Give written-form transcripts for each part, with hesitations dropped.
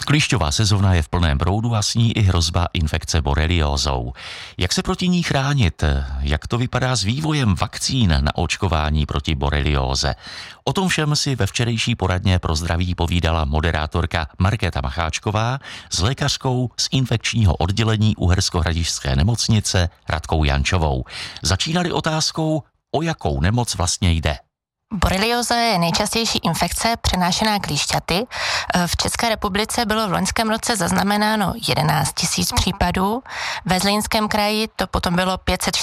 Klíšťová sezóna je v plném proudu a s ní i hrozba infekce boreliózou. Jak se proti ní chránit? Jak to vypadá s vývojem vakcín na očkování proti borelióze? O tom všem si ve včerejší poradně pro zdraví povídala moderátorka Markéta Macháčková s lékařkou z infekčního oddělení Uherskohradišťské nemocnice Radkou Jančovou. Začínali otázkou, o jakou nemoc vlastně jde. Borelióza je nejčastější infekce přenášená klíšťaty. V České republice bylo v loňském roce zaznamenáno 11 000 případů, ve Zlínském kraji to potom bylo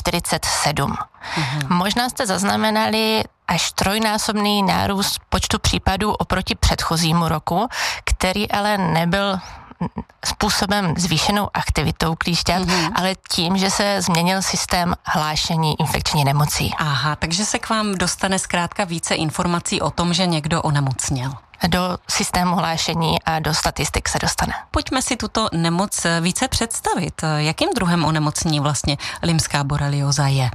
547. Možná jste zaznamenali až trojnásobný nárůst počtu případů oproti předchozímu roku, který ale nebyl způsobem zvýšenou aktivitou klíšťat, ale tím, že se změnil systém hlášení infekční nemocí. Aha, takže se k vám dostane zkrátka více informací o tom, že někdo onemocněl. Do systému hlášení a do statistik se dostane. Pojďme si tuto nemoc více představit. Jakým druhem onemocnění vlastně limská borelióza je?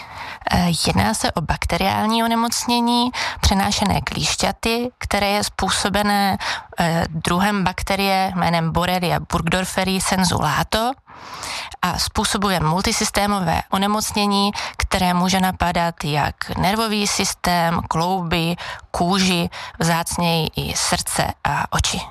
Jedná se o bakteriální onemocnění přenášené klíšťaty, které je způsobené druhem bakterie jménem Borrelia burgdorferi sensulato a způsobuje multisystémové onemocnění, které může napadat jak nervový systém, klouby, kůži, vzácněji i srdce a oči.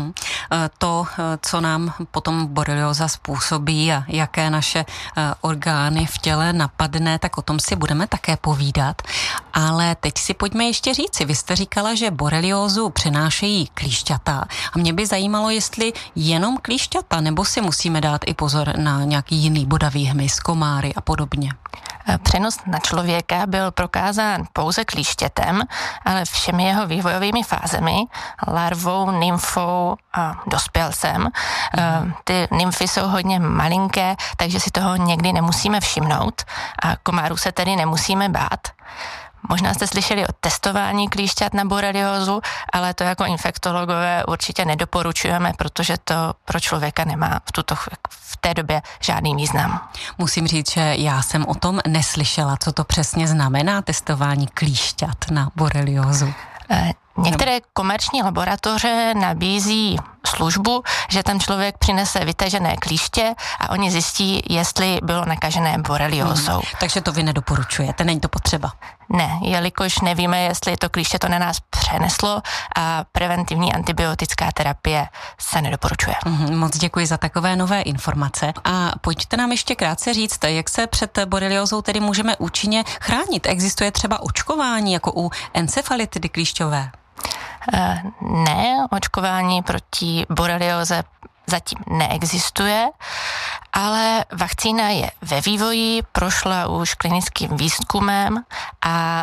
To, co nám potom borelióza způsobí a jaké naše orgány v těle napadne, tak o tom si budeme také povídat. Ale teď si pojďme ještě říci. Vy jste říkala, že boreliózu přenášejí klíšťata. A mě by zajímalo, jestli jenom klíšťata, nebo si musíme dát i pozor na nějaký jiný bodavý hmyz, komáry a podobně. Přenos na člověka byl prokázán pouze klíštětem, ale všemi jeho vývojovými fázemi, larvou, nymfou a dospělcem. Ty nymfy jsou hodně malinké, takže si toho někdy nemusíme všimnout a komárů se tedy nemusíme bát. Možná jste slyšeli o testování klíšťat na boreliózu, ale to jako infektologové určitě nedoporučujeme, protože to pro člověka nemá v té době žádný význam. Musím říct, že já jsem o tom neslyšela, co to přesně znamená testování klíšťat na boreliózu. Některé komerční laboratoře nabízí službu, že ten člověk přinese vytažené klíště a oni zjistí, jestli bylo nakažené boreliózou. Takže to vy nedoporučujete, není to potřeba? Ne, jelikož nevíme, jestli to klíště to na nás přeneslo a preventivní antibiotická terapie se nedoporučuje. Moc děkuji za takové nové informace. A pojďte nám ještě krátce říct, jak se před boreliózou tedy můžeme účinně chránit. Existuje třeba očkování jako u encefalitidy klíšťové? Ne, očkování proti borelióze zatím neexistuje, ale vakcína je ve vývoji, prošla už klinickým výzkumem a